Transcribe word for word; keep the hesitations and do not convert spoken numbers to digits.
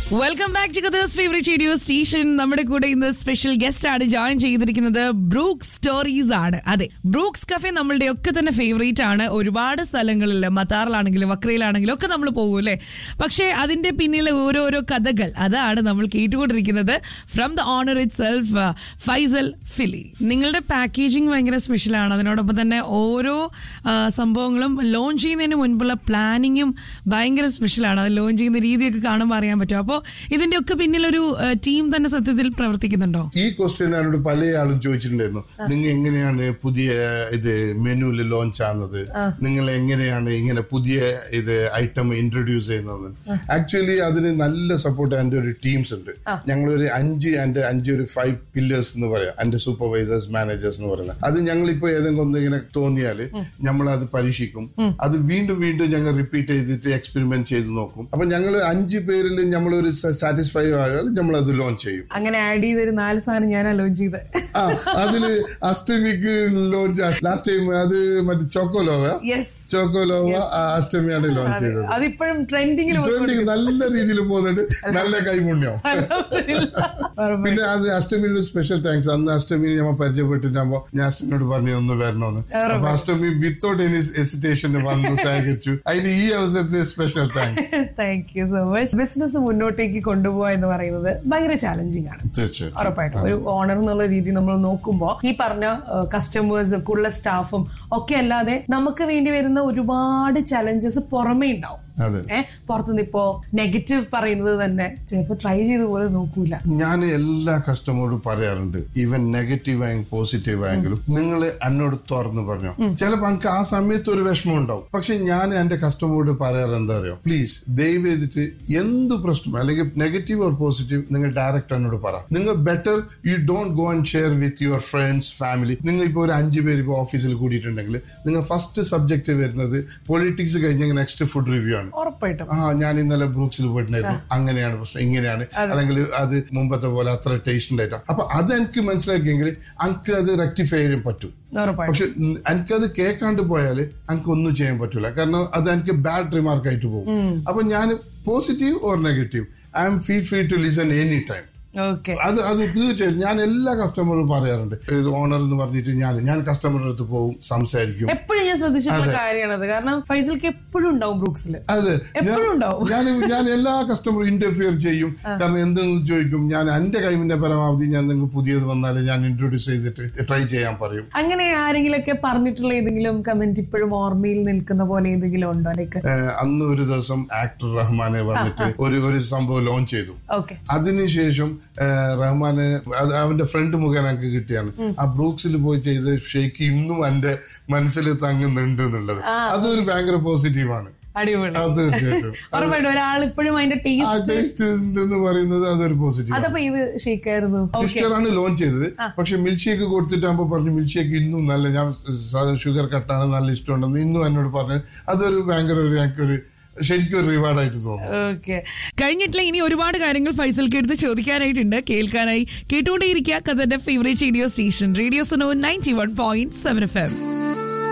Welcome back to കഥേഴ്സ് favourite radio station. നമ്മുടെ കൂടെ ഇന്ന് സ്പെഷ്യൽ ഗസ്റ്റ് ആണ് ജോയിൻ ചെയ്തിരിക്കുന്നത്. ബ്രൂക്സ് സ്റ്റോറീസ് ആണ്. അതെ, ബ്രൂക്സ് കഫേ നമ്മളുടെ ഒക്കെ തന്നെ ഫേവറേറ്റ് ആണ്. ഒരുപാട് സ്ഥലങ്ങളിൽ, മത്താറിലാണെങ്കിലും വക്രയിലാണെങ്കിലും ഒക്കെ നമ്മൾ പോകും അല്ലേ. പക്ഷേ അതിന്റെ പിന്നിലെ ഓരോരോ കഥകൾ അതാണ് നമ്മൾ കേട്ടുകൊണ്ടിരിക്കുന്നത്. From the owner it self, Faisal ഫിലി. നിങ്ങളുടെ പാക്കേജിങ് ഭയങ്കര സ്പെഷ്യലാണ്. അതിനോടൊപ്പം തന്നെ ഓരോ സംഭവങ്ങളും ലോഞ്ച് ചെയ്യുന്നതിന് മുൻപുള്ള പ്ലാനിങ്ങും ഭയങ്കര സ്പെഷ്യലാണ്. അത് ലോഞ്ച് ചെയ്യുന്ന രീതിയൊക്കെ കാണുമ്പോൾ അറിയാൻ പറ്റും. അപ്പോൾ ഇതിന്റെ ഒക്കെ പിന്നിലൊരു ടീം തന്നെ സത്യത്തിൽ പ്രവർത്തിക്കുന്നുണ്ടോ? ഈ ക്വസ്റ്റ്യൻ എന്നോട് പല ആളും ചോദിച്ചിട്ടുണ്ടായിരുന്നു. നിങ്ങൾ എങ്ങനെയാണ് പുതിയ ഇത് മെനുവിൽ ലോഞ്ച് ആകുന്നത്, നിങ്ങൾ എങ്ങനെയാണ് ഇങ്ങനെ പുതിയ ഇത് ഐറ്റം ഇൻട്രൊഡ്യൂസ് ചെയ്യുന്നത്. ആക്ച്വലി അതിന് നല്ല സപ്പോർട്ട് എന്റെ ഒരു ടീംസ് ഉണ്ട്. ഞങ്ങളൊരു അഞ്ച് എന്റെ അഞ്ച് ഒരു ഫൈവ് പില്ലേഴ്സ് എന്ന് പറയാം, എന്റെ സൂപ്പർവൈസേഴ്സ്, മാനേജേഴ്സ് എന്ന് പറയുന്നത്. അത് ഞങ്ങളിപ്പോ ഏതെങ്കിലും ഒന്ന് ഇങ്ങനെ തോന്നിയാല് നമ്മൾ അത് പരീക്ഷിക്കും. അത് വീണ്ടും വീണ്ടും ഞങ്ങൾ റിപ്പീറ്റ് ചെയ്തിട്ട് എക്സ്പെരിമെന്റ് ചെയ്ത് നോക്കും. അപ്പൊ ഞങ്ങൾ അഞ്ച് പേരിൽ നമ്മൾ ഒരു സാറ്റിസ്ഫൈ ആയാൽ നമ്മൾ അത് ലോഞ്ച് ചെയ്യും. അങ്ങനെ ആഡ് ചെയ്തൊരു നാല് സാധനം ഞാനാ ലോഞ്ച് ചെയ്ത്. ആ അതില് അഷ്ടമിക്ക് ലോഞ്ച് ലാസ്റ്റ് ടൈം അത് മറ്റേ ചോക്കോലോവ ചോക്കോലോവ അഷ്ടമിയാണ് ലോഞ്ച് ചെയ്തത്. അതിപ്പോഴും ട്രെൻഡിങ് ട്രെൻഡിങ് നല്ല രീതിയിൽ പോകുന്നുണ്ട്. നല്ല കൈപുണ്യം. പിന്നെ അത് അഷ്ടമിയുടെ സ്പെഷ്യൽ താങ്ക്സ്. അന്ന് അഷ്ടമി നമ്മൾ പരിചയപ്പെട്ടിട്ടാകുമ്പോ ഞാൻ അഷ്ടമിയോട് പറഞ്ഞു ഒന്ന് വരണമെന്ന്. അപ്പൊ അഷ്ടമി വിത്തൗട്ട് എനി ഹെസിറ്റേഷൻ വന്നു സഹകരിച്ചു. അതിന് ഈ അവസരത്തിൽ special thanks. Thank you so much. Business മുന്നോട്ടേക്ക് കൊണ്ടുപോകുക എന്ന് പറയുന്നത് ഭയങ്കര ചാലഞ്ചിങ് ആണ്. ഉറപ്പായിട്ടും ഒരു ഓണർ എന്നുള്ള രീതി നമ്മൾ നോക്കുമ്പോൾ ഈ പറഞ്ഞ കസ്റ്റമേഴ്സും കൂടുതൽ സ്റ്റാഫും ഒക്കെ അല്ലാതെ നമുക്ക് വേണ്ടി വരുന്ന ഒരുപാട് ചലഞ്ചസ് പുറമേ ഉണ്ടാവും. ഏഹ് പുറത്തുനിന്ന് ഇപ്പോ നെഗറ്റീവ് പറയുന്നത് തന്നെ ചിലപ്പോ ട്രൈ ചെയ്ത് പോലെ നോക്കൂല. ഞാൻ എല്ലാ കസ്റ്റമറോടും പറയാറുണ്ട്, ഈവൻ നെഗറ്റീവ് ആയെങ്കിലും പോസിറ്റീവ് ആയെങ്കിലും നിങ്ങൾ എന്നോട് തുറന്നു പറഞ്ഞോ. ചിലപ്പോ എനിക്ക് ആ സമയത്ത് ഒരു വിഷമം ഉണ്ടാവും. പക്ഷെ ഞാൻ എന്റെ കസ്റ്റമറോട് പറയാറ് എന്താ അറിയോ, പ്ലീസ് ദയവ് ചെയ്തിട്ട് എന്ത് പ്രശ്നം അല്ലെങ്കിൽ നെഗറ്റീവ് ഓർ പോസിറ്റീവ് നിങ്ങൾ ഡയറക്റ്റ് എന്നോട് പറ. നിങ്ങൾ better you don't go and share with your friends, family. നിങ്ങൾ ഇപ്പൊ ഒരു അഞ്ചു പേര് ഇപ്പൊ ഓഫീസിൽ കൂടിയിട്ടുണ്ടെങ്കിൽ നിങ്ങൾ ഫസ്റ്റ് സബ്ജക്ട് വരുന്നത് പൊളിറ്റിക്സ് കഴിഞ്ഞെങ്കിൽ നെക്സ്റ്റ് ഫുഡ് റിവ്യൂ ആണ്. ഉറപ്പായിട്ടും ആ ഞാൻ ഇന്നലെ ബ്രൂക്സിൽ പോയിട്ടുണ്ടായിരുന്നു, അങ്ങനെയാണ് പ്രശ്നം, ഇങ്ങനെയാണ്, അല്ലെങ്കിൽ അത് മുമ്പത്തെ പോലെ അത്ര ടേസ്റ്റ് ഉണ്ടായിട്ടോ. അപ്പൊ അത് എനിക്ക് മനസ്സിലാക്കിയെങ്കിൽ എനിക്ക് അത് റെക്ടിഫൈ ചെയ്യാൻ പറ്റും. പക്ഷെ എനിക്കത് കേൾക്കാണ്ട് പോയാൽ എനിക്ക് ഒന്നും ചെയ്യാൻ പറ്റൂല. കാരണം അത് എനിക്ക് ബാഡ് റിമാർക്ക് ആയിട്ട് പോകും. അപ്പൊ ഞാൻ positive or negative I M feel free to listen any time. അത് അത് തീർച്ചയായും ഞാൻ എല്ലാ കസ്റ്റമറും പറയാറുണ്ട്. ഓണർ എന്ന് പറഞ്ഞിട്ട് ഞാൻ ഞാൻ കസ്റ്റമറുടെ അടുത്ത് പോകും, സംസാരിക്കും. എപ്പോഴും ഞാൻ ശ്രദ്ധിച്ചിട്ടുള്ള കാര്യമാണത്. കാരണം ഫൈസൽക്ക് എപ്പോഴും ഉണ്ടാവും ബ്രൂക്സിൽ. അതെ, ഞാൻ ഞാൻ എല്ലാ കസ്റ്റമറും ഇന്റർഫിയർ ചെയ്യും. കാരണം എന്തെന്ന് ചോദിക്കും, ഞാൻ എന്റെ കൈമിന്റെ പരമാവധി ഞാൻ നിങ്ങൾക്ക് പുതിയത് വന്നാലും ഞാൻ ഇൻട്രൊഡ്യൂസ് ചെയ്തിട്ട് ട്രൈ ചെയ്യാൻ പറയും. അങ്ങനെ ആരെങ്കിലും ഒക്കെ പറഞ്ഞിട്ടുള്ള ഏതെങ്കിലും കമന്റ് ഇപ്പോഴും ഓർമ്മയിൽ നിൽക്കുന്ന പോലെ ഏതെങ്കിലും ഉണ്ടോ? അന്ന് ഒരു ദിവസം ആക്ടർ റഹ്മാനെ വന്നിട്ട് ഒരു ഒരു സംഭവം ലോഞ്ച് ചെയ്തു. അതിനുശേഷം റഹ്മാന് അവന്റെ ഫ്രണ്ട് മുഖേന എനിക്ക് കിട്ടിയാണ്. ആ ബ്രൂക്സിൽ പോയി ചെയ്ത ഷേക്ക് ഇന്നും എന്റെ മനസ്സിൽ തങ്ങുന്നുണ്ട് എന്നുള്ളത്. അതൊരു ഭയങ്കര പോസിറ്റീവാണ്. ഒരാൾ ഇപ്പോഴും അതിന്റെ ടേസ്റ്റ് എന്ന് പറയുന്നത് അതൊരു പോസിറ്റീവ്. ട്വിസ്റ്ററാണ് ലോഞ്ച് ചെയ്തത്. പക്ഷെ മിൽക്ക് ഷേക്ക് കൊടുത്തിട്ടാകുമ്പോ പറഞ്ഞു മിൽക്ക് ഷേക്ക് ഇന്നും നല്ല, ഞാൻ ഷുഗർ കട്ടാണ്, നല്ല ഇഷ്ടമുണ്ടെന്ന് ഇന്നും എന്നോട് പറഞ്ഞു. അതൊരു ഭയങ്കര ഒരു ഞങ്ങൾക്കൊരു ശരിക്കും ഒരു റിവാർഡായിട്ട് തോന്നുന്നു. കഴിഞ്ഞിട്ടില്ല, ഇനി ഒരുപാട് കാര്യങ്ങൾ ഫൈസൽക്ക് എടുത്ത് ചോദിക്കാനായിട്ടുണ്ട്, കേൾക്കാനായി. കേട്ടുകൊണ്ടേയിരിക്കുക കഥന്റെ favourite radio station radio Suno ninety one point seven F M.